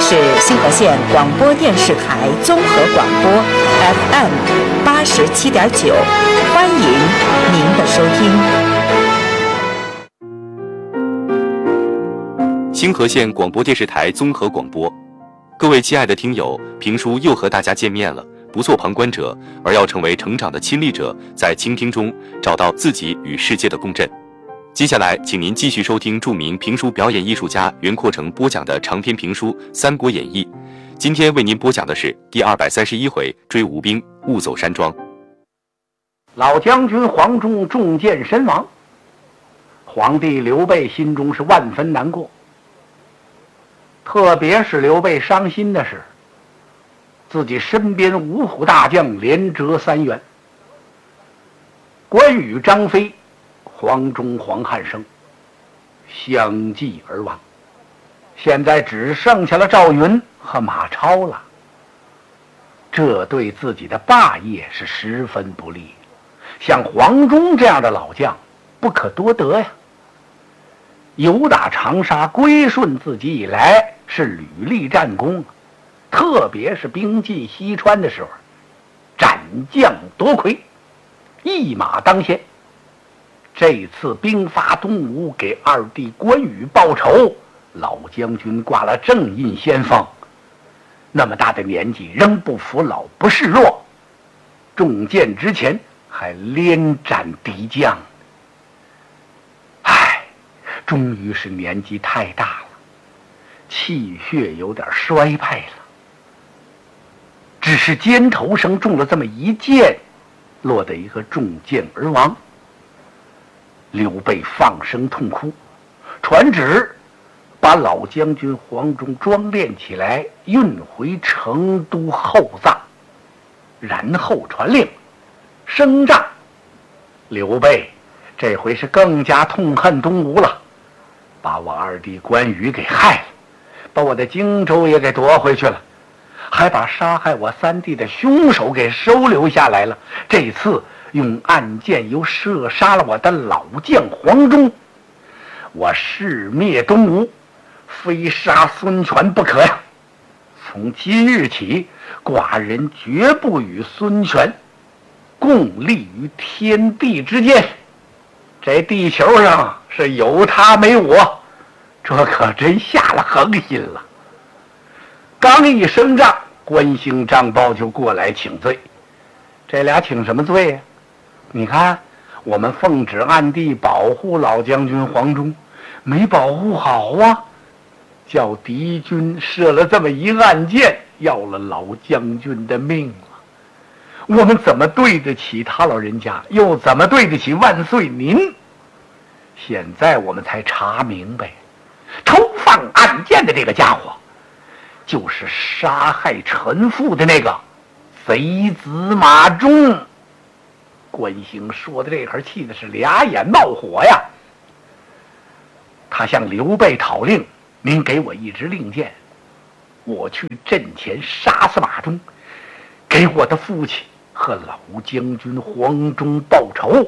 是兴和县广播电视台综合广播 FM87.9，欢迎您的收听。 兴和县广播电视台综合广播，各位亲爱的听友，评书又和大家见面了。不做旁观者，而要成为成长的亲历者，在倾听中找到自己与世界的共振。接下来，请您继续收听著名评书表演艺术家袁阔成播讲的长篇评书《三国演义》。今天为您播讲的是第231回追吴兵，误走山庄。 老将军黄忠中箭身亡，皇帝刘备心中是万分难过。特别是刘备伤心的是，自己身边五虎大将连折3员，关羽、张飞、黄忠、黄汉升相继而亡，现在只剩下了赵云和马超了。这对自己的霸业是十分不利，像黄忠这样的老将不可多得呀。由打长沙归顺自己以来，是屡立战功，特别是兵进西川的时候，斩将夺魁，一马当先。这次兵发东吴，给二弟关羽报仇，老将军挂了正印先锋。那么大的年纪，仍不服老不示弱，中箭之前还连斩敌将。终于是年纪太大了，气血有点衰败了。只是肩头上中了这么一箭，落得一个中箭而亡。刘备放声痛哭，传旨把老将军黄忠装殓起来，运回成都厚葬，然后传令升帐。刘备这回是更加痛恨东吴了，把我二弟关羽给害了，把我的荆州也给夺回去了，还把杀害我三弟的凶手给收留下来了。这次用暗箭又射杀了我的老将黄忠，我誓灭东吴，非杀孙权不可呀！从今日起，寡人绝不与孙权共立于天地之间。这地球上是有他没我，这可真下了狠心了。刚一升帐，关兴、张苞就过来请罪。这俩请什么罪呀？你看，我们奉旨暗地保护老将军黄忠，没保护好啊，叫敌军射了这么一暗箭，要了老将军的命了。我们怎么对得起他老人家，又怎么对得起万岁您？现在我们才查明白，投放暗箭的这个家伙，就是杀害臣父的那个贼子马忠。关兴说的这会儿气的是俩眼冒火呀。他向刘备讨令，您给我一支令箭，我去阵前杀死马忠，给我的父亲和老将军黄忠报仇。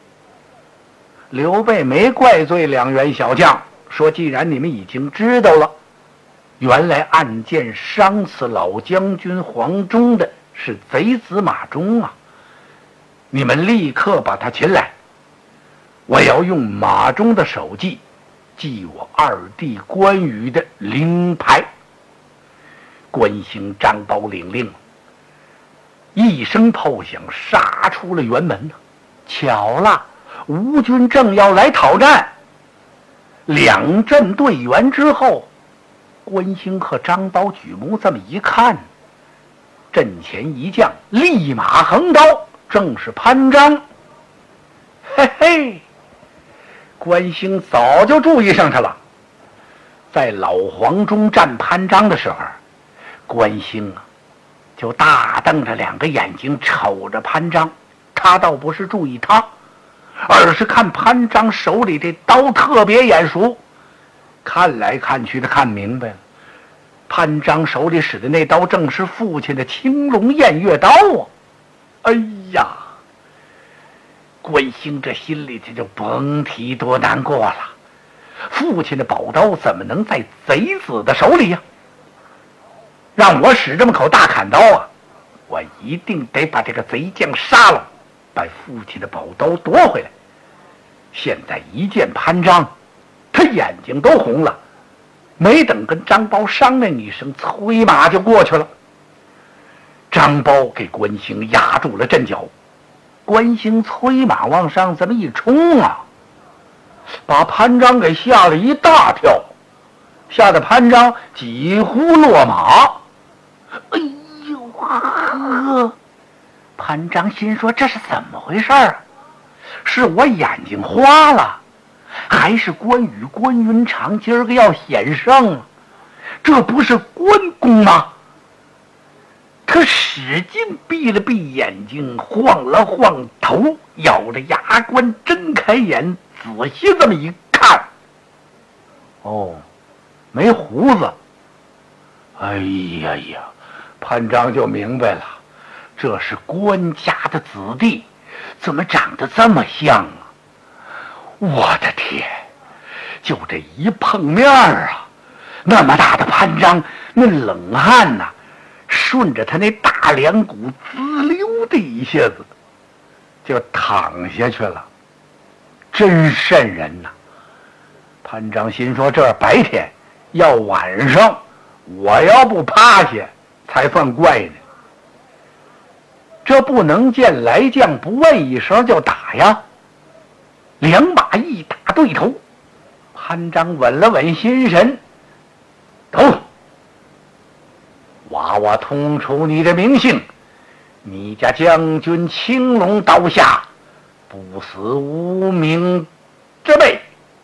刘备没怪罪两员小将，说既然你们已经知道了，原来暗箭伤死老将军黄忠的是贼子马忠啊，你们立刻把他擒来，我要用马忠的首级记我二弟关羽的灵牌。关兴、张苞领令，一声炮响，杀出了辕门。巧了，吴军正要来讨战，两阵对圆之后，关兴和张苞举目这么一看，阵前一将立马横刀，正是潘璋。嘿嘿，关兴早就注意上他了。在老黄忠战潘璋的时候，关兴就大瞪着两个眼睛瞅着潘璋，他倒不是注意他，而是看潘璋手里这刀特别眼熟。看来看去的看明白了，潘璋手里使的那刀正是父亲的青龙偃月刀啊！哎呀，关兴这心里这就甭提多难过了。父亲的宝刀怎么能在贼子的手里呀？ 让我使这么口大砍刀啊，我一定得把这个贼将杀了，把父亲的宝刀夺回来。现在一见潘璋，他眼睛都红了，没等跟张苞商量一声，催马就过去了。张苞给关兴压住了阵脚，关兴催马往上这么一冲啊，把潘璋给吓了一大跳，吓得潘璋几乎落马。哎呦呵！潘璋心说这是怎么回事啊？是我眼睛花了，还是关羽关云长今儿个要险胜啊？这不是关公吗？他使劲闭了闭眼睛，晃了晃头，咬着牙关睁开眼，仔细这么一看，哦，没胡子。哎呀呀，潘璋就明白了，这是关家的子弟，怎么长得这么像啊？我的天，就这一碰面啊，那么大的潘璋，那冷汗呐，顺着他那大梁骨滋溜的一下子就躺下去了，真瘆人呐！潘璋心说，这白天要晚上我要不趴下才算怪呢。这不能见来将不问一声就打呀，两马一打对头。潘璋稳了稳心神，走，我通出你的名姓，你家将军青龙刀下不死无名之辈。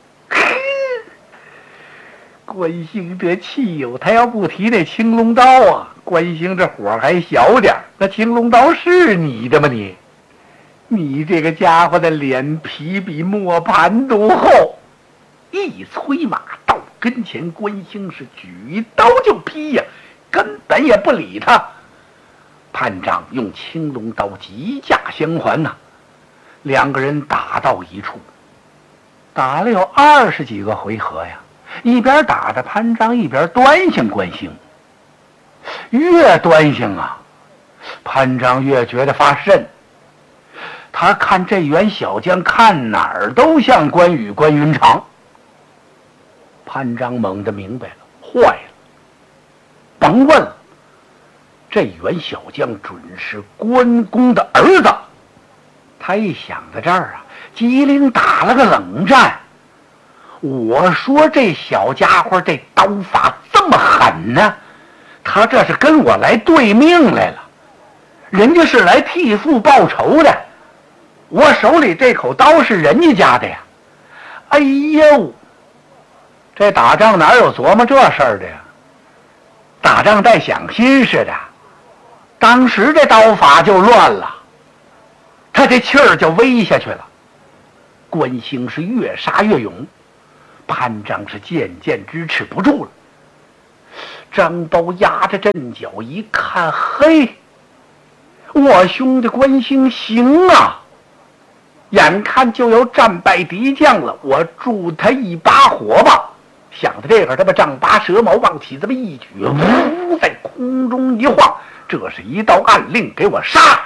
关兴这气哟，他要不提那青龙刀啊，关兴这火还小点，那青龙刀是你的吗？你这个家伙的脸皮比磨盘都厚。一催马到跟前，关兴是举刀就劈呀，根本也不理他。潘璋用青龙刀急架相还呐，两个人打到一处，打了有20几个回合呀。一边打着潘璋，一边端详关兴。越端详啊，潘璋越觉得发瘆。他看这员小将，看哪儿都像关羽关云长。潘璋猛地明白了，坏了，甭问了，这员小将准是关公的儿子。他一想到这儿啊，机灵打了个冷战。我说这小家伙这刀法这么狠呢，他这是跟我来对命来了，人家是来替父报仇的，我手里这口刀是人家的呀。哎呦，这打仗哪有琢磨这事儿的呀？打仗带想心似的，当时这刀法就乱了，他这气儿就威下去了。关兴是越杀越勇，潘璋是渐渐支持不住了。张苞压着阵脚一看，嘿，我兄弟关兴行啊，眼看就要战败敌将了，我助他一把火吧。想到这个，他把丈八蛇矛往起这么一举，呜，在空中一晃，这是一道暗令，给我杀！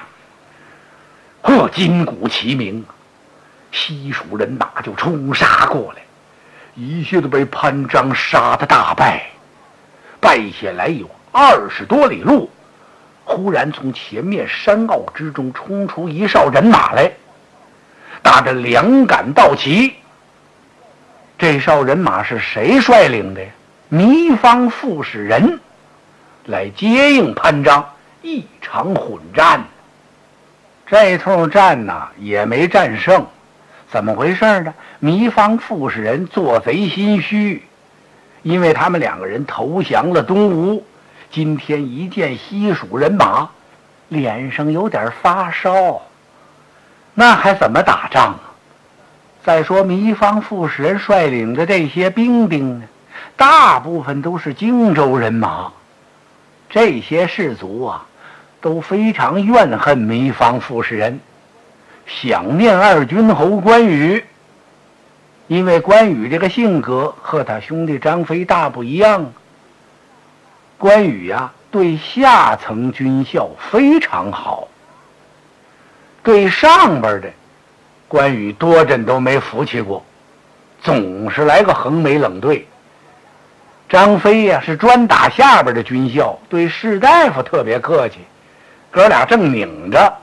金鼓齐鸣，西蜀人马就冲杀过来，一下子被潘璋杀得大败，败下来有20多里路。忽然从前面山坳之中冲出一哨人马来，打着两杆道旗。这哨人马是谁率领的？糜芳副使人来接应潘璋，一场混战。这通战呐，也没战胜。怎么回事呢？糜芳副使人做贼心虚，因为他们两个人投降了东吴，今天一见西蜀人马，脸上有点发烧，那还怎么打仗啊？再说糜芳副使人率领的这些兵丁呢，大部分都是荆州人马，这些士卒啊都非常怨恨糜芳副使人，想念二军侯关羽，因为关羽这个性格和他兄弟张飞大不一样。关羽呀， 对下层军校非常好，对上边的关羽多阵都没服气过，总是来个横眉冷对。张飞呀，是专打下边的军校，对士大夫特别客气，哥俩正拧着。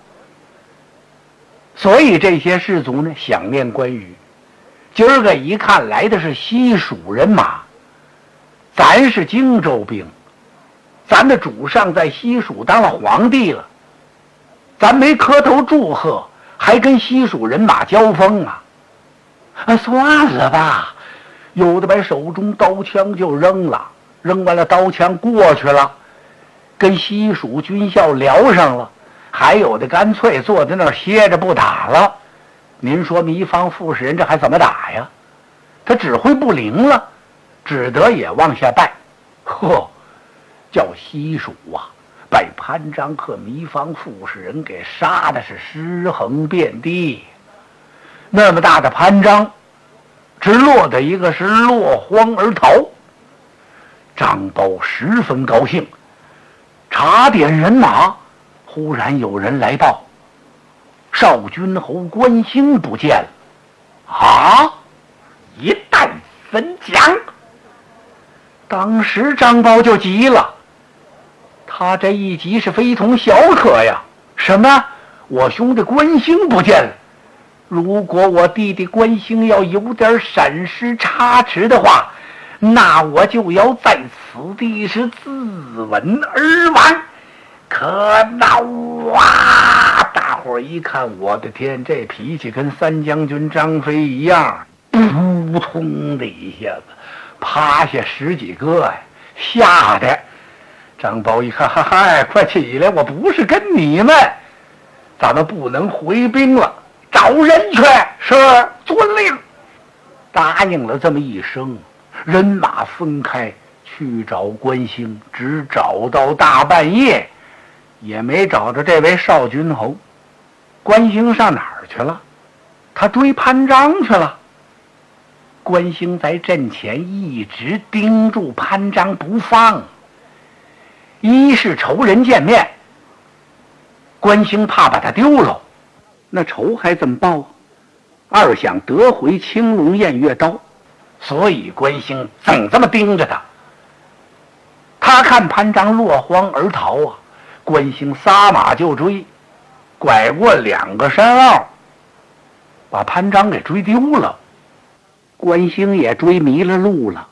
所以这些士卒呢想念关羽，今儿个一看来的是西蜀人马，咱是荆州兵，咱的主上在西蜀当了皇帝了，咱没磕头祝贺，还跟西蜀人马交锋啊！算了吧，有的把手中刀枪就扔了，扔完了刀枪过去了，跟西蜀军校聊上了，还有的干脆坐在那儿歇着不打了。您说糜芳副使人这还怎么打呀？他指挥不灵了，只得也往下拜。呵，叫西蜀啊，把潘璋和糜芳副使人给杀的是尸横遍地。那么大的潘璋，只落得一个是落荒而逃。张苞十分高兴，查点人马，忽然有人来报，少君侯关兴不见了。啊！一旦分奖，当时张苞就急了，他这一急是非同小可呀。什么？我兄弟关兴不见了？如果我弟弟关兴要有点闪失差池的话，那我就要在此地是自刎而亡。可恼啊！大伙儿一看，我的天，这脾气跟三将军张飞一样，扑通的一下子趴下十几个呀，吓得张苞一看，嗨，快起来，我不是跟你们，咱们不能回兵了，找人去。是，遵令。答应了这么一声，人马分开去找关兴，只找到大半夜，也没找着这位少君侯。关兴上哪儿去了？他追潘璋去了。关兴在阵前一直盯住潘璋不放，一是仇人见面，关兴怕把他丢了，那仇还怎么报啊？二想得回青龙偃月刀，所以关兴总这么盯着他。他看潘璋落荒而逃啊，关兴撒马就追，拐过2个山坳，把潘璋给追丢了。关兴也追迷了路了。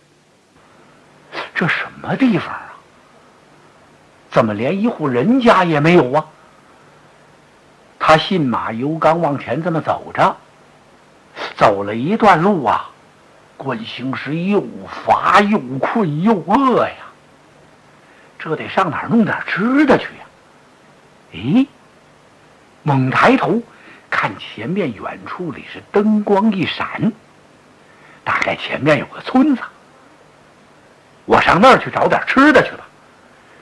这什么地方啊？怎么连一户人家也没有啊？他信马由缰往前这么走着，走了一段路啊，关兴是又乏又困又饿呀，这得上哪儿弄点吃的去呀？咦，猛抬头看前面远处里是灯光一闪，大概前面有个村子，我上那儿去找点吃的去吧。